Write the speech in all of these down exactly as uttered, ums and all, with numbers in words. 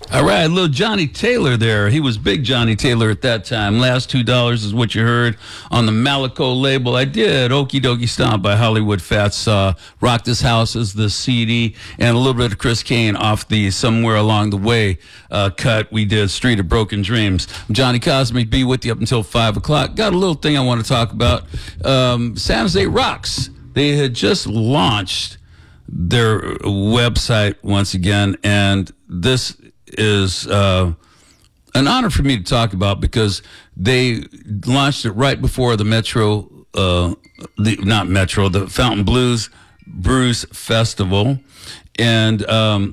All right, little Johnny Taylor there. He was big Johnny Taylor at that time. Last two dollars is what you heard on the Malico label. I did Okie Dokie Stomp by Hollywood Fats. Uh, Rock This House is the C D, and a little bit of Chris Kane off the Somewhere Along the Way uh, cut. We did Street of Broken Dreams. I'm Johnny Cosmic, be with you up until five o'clock. Got a little thing I want to talk about. Um, San Jose Rocks. They had just launched their website once again, and this is uh, an honor for me to talk about because they launched it right before the Metro, uh, the not Metro, the Fountain Blues Brews Festival. And um,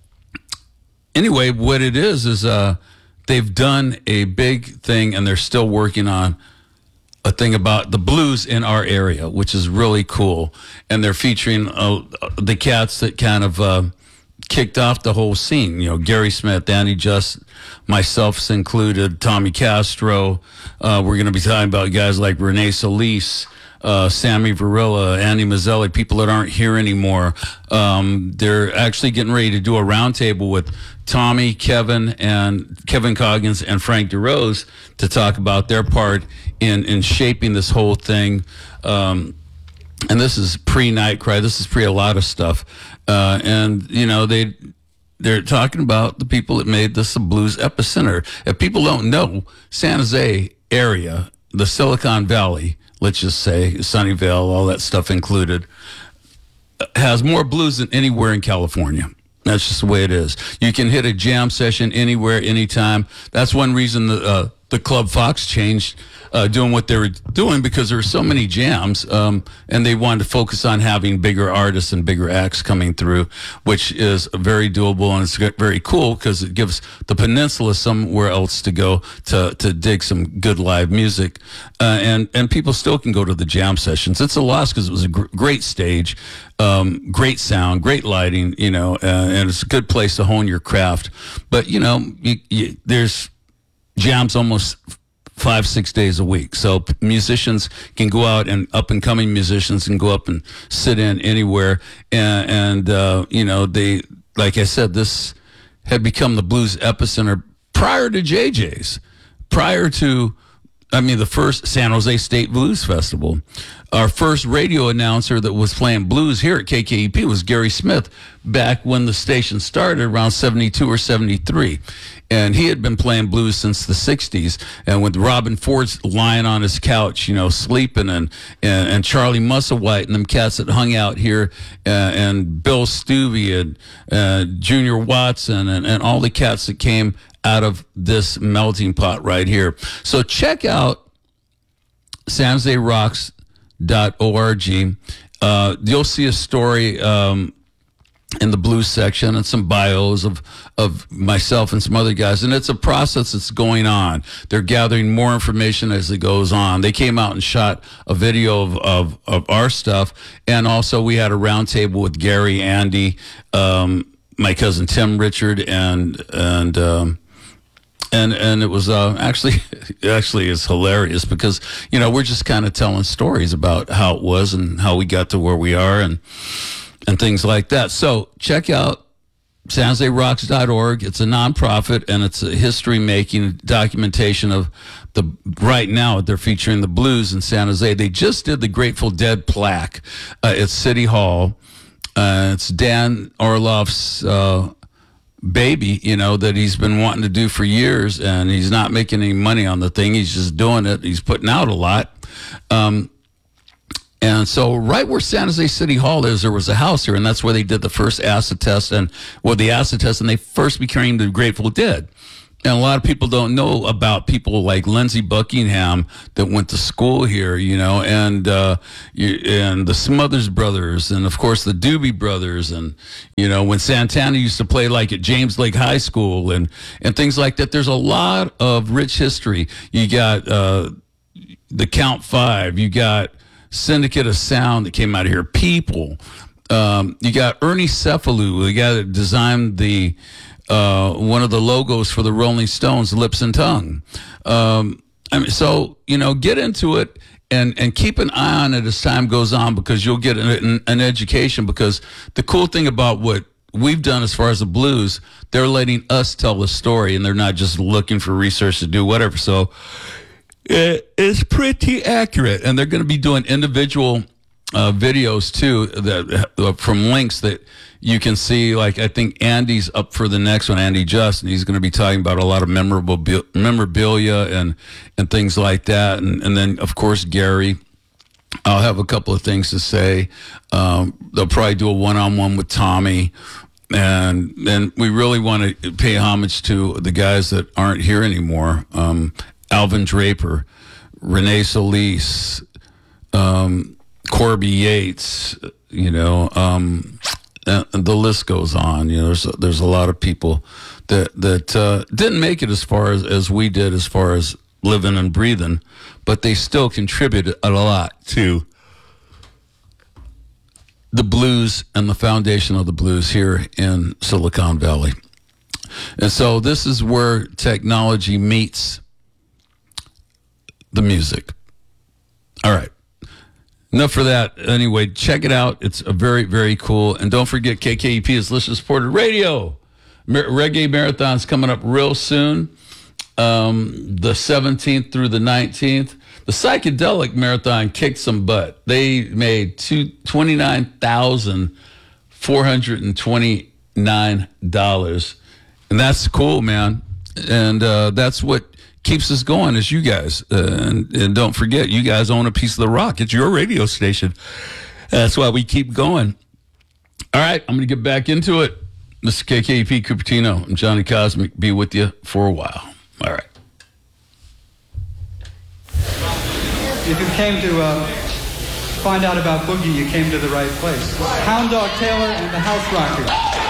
anyway, what it is is uh, they've done a big thing, and they're still working on a thing about the blues in our area, which is really cool. And they're featuring uh, the cats that kind of uh, kicked off the whole scene. You know, Gary Smith, Andy Just, myself included, Tommy Castro. Uh, we're going to be talking about guys like Renee Solis, uh, Sammy Varilla, Andy Mazzelli, people that aren't here anymore. Um, they're actually getting ready to do a roundtable with Tommy, Kevin, and Kevin Coggins and Frank DeRose to talk about their part in, in shaping this whole thing. Um, and this is pre-Nightcry. This is pre a lot of stuff. Uh, and, you know, they, they're talking about the people that made this a blues epicenter. If people don't know, San Jose area, the Silicon Valley, let's just say, Sunnyvale, all that stuff included, has more blues than anywhere in California. That's just the way it is. You can hit a jam session anywhere, anytime. That's one reason the, uh, the Club Fox changed uh, doing what they were doing, because there were so many jams, um, and they wanted to focus on having bigger artists and bigger acts coming through, which is very doable, and it's very cool because it gives the peninsula somewhere else to go to to dig some good live music, uh, and and people still can go to the jam sessions. It's a loss because it was a gr- great stage, um, great sound, great lighting, you know, uh, and it's a good place to hone your craft. But you know, you, you, there's jams almost five, six days a week. So musicians can go out, and up and coming musicians can go up and sit in anywhere. And, and uh, you know, they, like I said, this had become the blues epicenter prior to J J's, prior to, I mean, the first San Jose State Blues Festival. Our first radio announcer that was playing blues here at K K E P was Gary Smith, back when the station started around seventy-two or seventy-three. And he had been playing blues since the sixties. And with Robin Ford's lying on his couch, you know, sleeping, and and, and Charlie Musselwhite and them cats that hung out here, uh, and Bill Stuvey and uh, Junior Watson and, and all the cats that came out of this melting pot right here. So check out san jose rocks dot org. Uh, you'll see a story um, in the blues section and some bios of, of myself and some other guys. And it's a process that's going on. They're gathering more information as it goes on. They came out and shot a video of, of, of our stuff. And also we had a roundtable with Gary, Andy, um, my cousin Tim Richard, and, and, um, And and it was uh, actually actually it's hilarious because, you know, we're just kind of telling stories about how it was and how we got to where we are, and and things like that. So check out san jose rocks dot org. It's a nonprofit, and it's a history-making documentation of the, right now they're featuring the blues in San Jose. They just did the Grateful Dead plaque uh, at City Hall. Uh, it's Dan Orloff's uh baby, you know, that he's been wanting to do for years, and he's not making any money on the thing. He's just doing it. He's putting out a lot. Um, and so right where San Jose City Hall is, there was a house here, and that's where they did the first acid test, and well, the acid test, and they first became the Grateful Dead. And a lot of people don't know about people like Lindsey Buckingham that went to school here, you know, and uh, you, and the Smothers Brothers, and of course the Doobie Brothers, and you know, when Santana used to play like at James Lake High School, and and things like that. There's a lot of rich history. You got uh, the Count Five, you got Syndicate of Sound that came out of here. People, um, you got Ernie Cefalu, the guy that designed the. Uh, one of the logos for the Rolling Stones, Lips and Tongue. Um, I mean, so, you know, get into it and, and keep an eye on it as time goes on, because you'll get an, an education. Because the cool thing about what we've done as far as the blues, they're letting us tell the story, and they're not just looking for research to do whatever. So it is pretty accurate, and they're going to be doing individual uh, videos too, that uh, from links that you can see. Like, I think Andy's up for the next one, Andy Just, and he's going to be talking about a lot of memorable memorabilia and and things like that, and and then of course Gary. I'll have a couple of things to say. Um, they'll probably do a one-on-one with Tommy. And then we really want to pay homage to the guys that aren't here anymore. Um, Alvin Draper, Renee Solis, um, Corby Yates, you know, um, and the list goes on. You know, there's, there's a lot of people that, that uh, didn't make it as far as, as we did as far as living and breathing, but they still contributed a lot to the blues and the foundation of the blues here in Silicon Valley. And so this is where technology meets the music. All right. Enough for that. Anyway, check it out. It's a very, very cool. And don't forget, K K E P is listener supported radio. Mer- Reggae Marathon's coming up real soon. Um, the seventeenth through the nineteenth. The Psychedelic Marathon kicked some butt. They made twenty-nine thousand four hundred twenty-nine dollars. And that's cool, man. And uh, that's what keeps us going is you guys. Uh, and, and don't forget, you guys own a piece of the rock. It's your radio station. That's why we keep going. All right, I'm going to get back into it. Mister K K E P Cupertino. I'm Johnny Cosmic. Be with you for a while. All right. If you came to uh, find out about Boogie, you came to the right place. Hound Dog Taylor and the House Rockers.